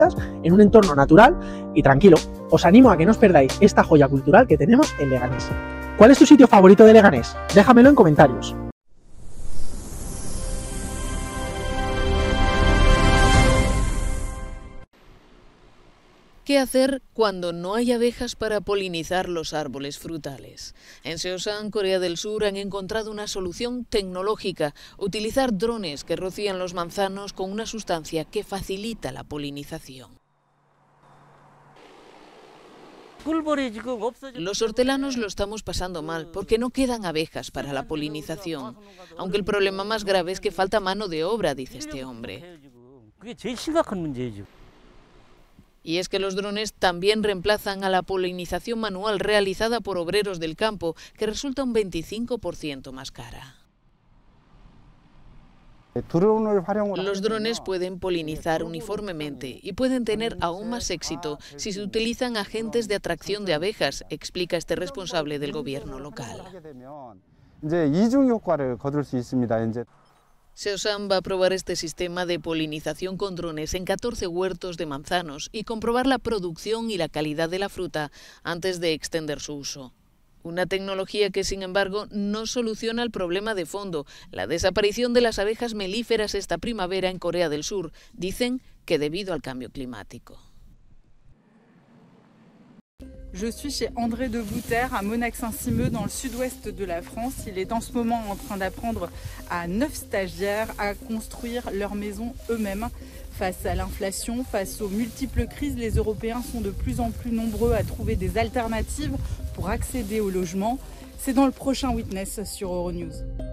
en un entorno natural y tranquilo. Os animo a que no os perdáis esta joya cultural que tenemos en Leganés. ¿Cuál es tu sitio favorito de Leganés? Déjamelo en comentarios. ¿Qué hacer cuando no hay abejas para polinizar los árboles frutales? En Seosan, Corea del Sur, han encontrado una solución tecnológica: utilizar drones que rocían los manzanos con una sustancia que facilita la polinización. Los hortelanos lo estamos pasando mal porque no quedan abejas para la polinización, aunque el problema más grave es que falta mano de obra, dice este hombre. Y es que los drones también reemplazan a la polinización manual realizada por obreros del campo, que resulta un 25% más cara. Los drones pueden polinizar uniformemente y pueden tener aún más éxito si se utilizan agentes de atracción de abejas, explica este responsable del gobierno local. Seosan va a probar este sistema de polinización con drones en 14 huertos de manzanos y comprobar la producción y la calidad de la fruta antes de extender su uso. Una tecnología que, sin embargo, no soluciona el problema de fondo: la desaparición de las abejas melíferas esta primavera en Corea del Sur. Dicen que debido al cambio climático. Je suis chez André de Bouter à Monax-Saint-Simeux dans le sud-ouest de la France. Il est en ce moment en train d'apprendre à 9 stagiaires à construire leur maison eux-mêmes. Face à l'inflation, face aux multiples crises, les Européens sont de plus en plus nombreux à trouver des alternatives pour accéder au logement. C'est dans le prochain Witness sur Euronews.